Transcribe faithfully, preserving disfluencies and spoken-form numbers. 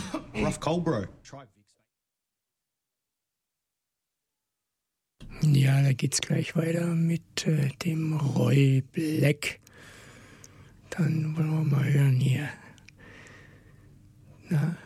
Rough cold, bro. Ja, da geht's gleich weiter mit äh, dem Roy Black. Dann wollen wir mal hören hier. Na,